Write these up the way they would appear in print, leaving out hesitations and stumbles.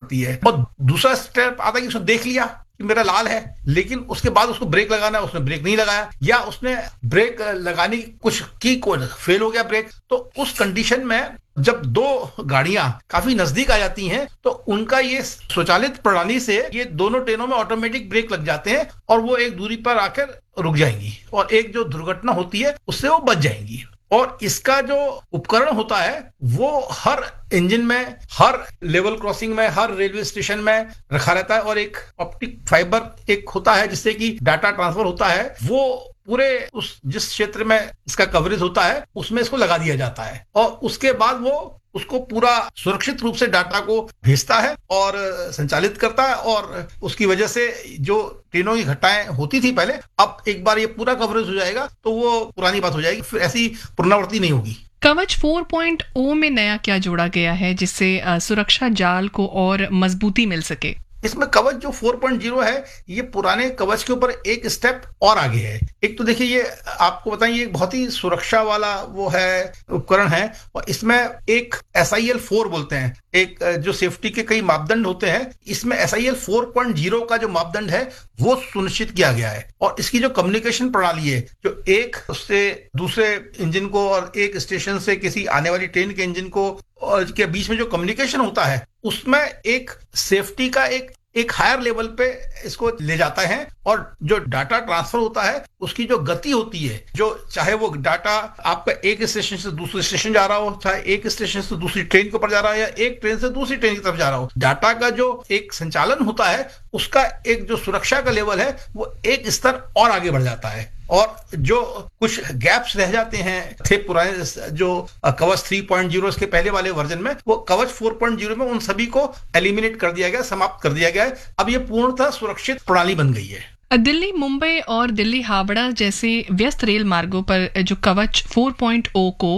पड़ती है। और दूसरा स्टेप आता है कि उसने देख लिया कि मेरा लाल है, लेकिन उसके बाद उसको ब्रेक लगाना है, उसने ब्रेक नहीं लगाया, या उसने ब्रेक लगाने की कुछ की, फेल हो गया ब्रेक। तो उस कंडीशन में जब दो गाड़ियां काफी नजदीक आ जाती हैं तो उनका ये स्वचालित प्रणाली से ये दोनों ट्रेनों में ऑटोमेटिक ब्रेक लग जाते हैं और वो एक दूरी पर आकर रुक जाएंगी और एक जो दुर्घटना होती है उससे वो बच जाएंगी। और इसका जो उपकरण होता है वो हर इंजन में, हर लेवल क्रॉसिंग में, हर रेलवे स्टेशन में रखा रहता है और एक ऑप्टिक फाइबर एक होता है जिससे कि डाटा ट्रांसफर होता है, वो पूरे उस जिस क्षेत्र में इसका कवरेज होता है उसमें इसको लगा दिया जाता है और उसके बाद वो उसको पूरा सुरक्षित रूप से डाटा को भेजता है और संचालित करता है। और उसकी वजह से जो ट्रेनों की घटनाएं होती थी पहले, अब एक बार ये पूरा कवरेज हो जाएगा तो वो पुरानी बात हो जाएगी, फिर ऐसी पुनरावृत्ति नहीं होगी। कवच 4.0 में नया क्या जोड़ा गया है जिससे सुरक्षा जाल को और मजबूती मिल सके? इसमें कवच जो 4.0 है ये पुराने कवच के ऊपर एक स्टेप और आगे है। एक तो देखिए, ये आपको बताएं, ये बहुत ही सुरक्षा वाला वो है, उपकरण है, और इसमें एक SIL 4 बोलते हैं, एक जो सेफ्टी के कई मापदंड होते हैं, इसमें SIL 4.0 का जो मापदंड है वो सुनिश्चित किया गया है। और इसकी जो कम्युनिकेशन प्रणाली है, जो एक उससे दूसरे इंजन को और एक स्टेशन से किसी आने वाली ट्रेन के इंजन को और के बीच में जो कम्युनिकेशन होता है, उसमें एक सेफ्टी का एक हायर लेवल पे इसको ले जाता है। और जो डाटा ट्रांसफर होता है उसकी जो गति होती है, जो चाहे वो डाटा आपका एक स्टेशन से दूसरे स्टेशन जा रहा हो, चाहे एक स्टेशन से दूसरी ट्रेन के ऊपर जा रहा हो या एक ट्रेन से दूसरी ट्रेन की तरफ जा रहा हो, डाटा का जो एक संचालन होता है उसका एक जो सुरक्षा का लेवल है वो एक स्तर और आगे बढ़ जाता है। और जो कुछ गैप्स रह जाते हैं थे पुराने जो कवच 3.0 इसके पहले वाले वर्जन में, वो कवच 4.0 में उन सभी को एलिमिनेट कर दिया गया, समाप्त कर दिया गया है। अब ये पूर्णतः सुरक्षित प्रणाली बन गई है। दिल्ली मुंबई और दिल्ली हावड़ा जैसे व्यस्त रेल मार्गों पर जो कवच 4.0 को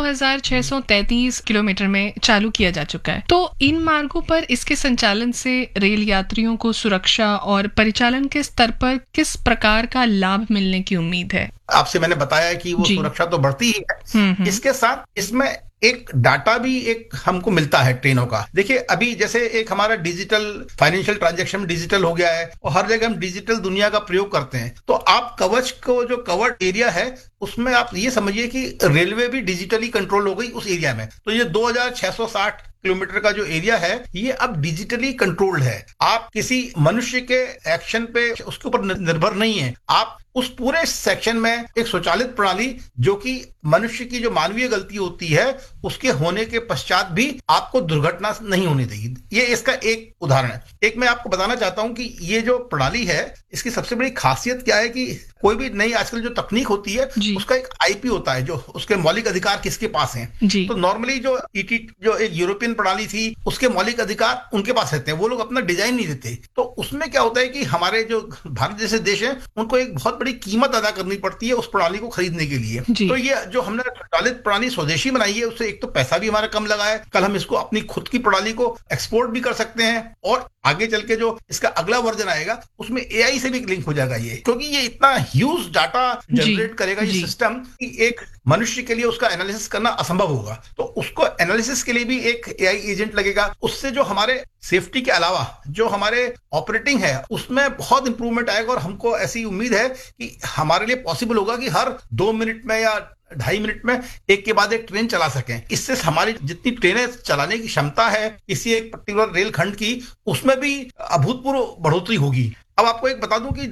2633 किलोमीटर में चालू किया जा चुका है, तो इन मार्गों पर इसके संचालन से रेल यात्रियों को सुरक्षा और परिचालन के स्तर पर किस प्रकार का लाभ मिलने की उम्मीद है? आपसे मैंने बताया कि वो सुरक्षा तो बढ़ती ही है, इसके साथ इसमें एक डाटा भी एक हमको मिलता है ट्रेनों का। देखिए, अभी जैसे एक हमारा डिजिटल फाइनेंशियल ट्रांजैक्शन डिजिटल हो गया है और हर जगह हम डिजिटल दुनिया का प्रयोग करते हैं, तो आप कवच को जो कवर्ड एरिया है उसमें आप ये समझिए कि रेलवे भी डिजिटली कंट्रोल हो गई उस एरिया में। तो ये 2660 किलोमीटर का जो एरिया है ये अब डिजिटली कंट्रोल्ड है। आप किसी मनुष्य के एक्शन पे उसके ऊपर निर्भर नहीं है। आप उस पूरे सेक्शन में एक स्वचालित प्रणाली, जो कि मनुष्य की जो मानवीय गलती होती है उसके होने के पश्चात भी आपको दुर्घटना नहीं होने देगी। ये इसका एक उदाहरण है। एक मैं आपको बताना चाहता हूं कि ये जो प्रणाली है इसकी सबसे बड़ी खासियत क्या है कि कोई भी नई आजकल जो तकनीक होती है उसका एक IP होता है, जो उसके मौलिक अधिकार किसके पास हैं। तो नॉर्मली जो ET जो एक यूरोपियन प्रणाली थी उसके मौलिक अधिकार उनके पास रहते हैं, वो लोग अपना डिजाइन नहीं देते। तो उसमें क्या होता है कि हमारे जो भारत जैसे देश हैं उनको एक बहुत बड़ी कीमत अदा करनी पड़ती है उस प्रणाली को खरीदने के लिए। तो ये जो हमने स्वचालित प्रणाली स्वदेशी बनाई है उससे एक तो पैसा भी हमारा कम लगा है, कल हम इसको अपनी खुद की प्रणाली को एक्सपोर्ट भी कर सकते हैं और आगे चल के जो इसका अगला वर्जन आएगा उसमें AI से भी लिंक हो जाएगा ये, क्योंकि ये इतना ह्यूज डाटा जनरेट करेगा ये सिस्टम कि एक मनुष्य के लिए उसका एनालिसिस करना असंभव होगा। तो उसको एनालिसिस के लिए भी एक AI एजेंट लगेगा। उससे जो हमारे सेफ्टी के अलावा जो हमारे ऑपरेटिंग है उसमें बहुत इंप्रूवमेंट आएगा और हमको ऐसी उम्मीद है कि हमारे लिए पॉसिबल होगा कि हर 2 मिनट में या 2.5 मिनट में एक के बाद एक ट्रेन चला सकें। इससे हमारी जितनी ट्रेनें चलाने की क्षमता है किसी एक पर्टिकुलर रेल खंड की, उसमें भी अभूतपूर्व बढ़ोतरी होगी। अब आपको एक बता दूं कि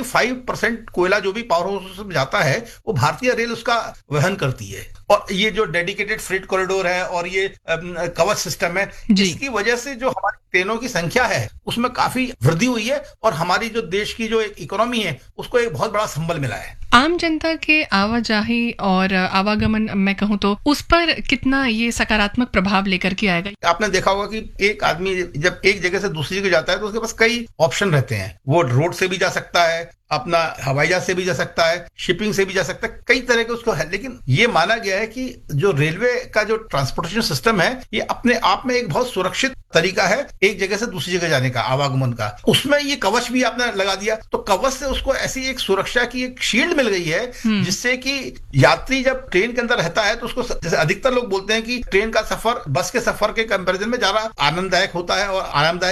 95% कोयला जो भी पावर हाउस में जाता है वो भारतीय रेल उसका वहन करती है। और ये जो डेडिकेटेड फ्रेट कॉरिडोर है और ये कवच सिस्टम है, इसकी वजह से जो हमारी ट्रेनों की संख्या है उसमें काफी वृद्धि हुई है और हमारी जो देश की जो एक इकोनॉमी है उसको एक बहुत बड़ा संबल मिला है। आम जनता के आवाजाही और आवागमन मैं कहूँ तो उस पर कितना ये सकारात्मक प्रभाव लेकर के आएगा? आपने देखा होगा कि एक आदमी जब एक जगह से दूसरी जगह जाता है तो उसके पास कई ऑप्शन रहते हैं। वो रोड से भी जा सकता है, अपना हवाई जहाज से भी जा सकता है, शिपिंग से भी जा सकता है, कई तरह के उसको है। लेकिन ये माना गया है कि जो रेलवे का जो ट्रांसपोर्टेशन सिस्टम है ये अपने आप में एक बहुत सुरक्षित तरीका है एक जगह से दूसरी जगह जाने का, आवागमन का। उसमें ये कवच भी आपने लगा दिया तो कवच से उसको ऐसी एक सुरक्षा की एक शील्ड मिल गई है जिससे कि यात्री जब ट्रेन के अंदर रहता है तो उसको, जैसे अधिकतर लोग बोलते हैं कि ट्रेन का सफर बस के सफर के कंपैरिजन में ज्यादा आनंददायक होता है और आरामदायक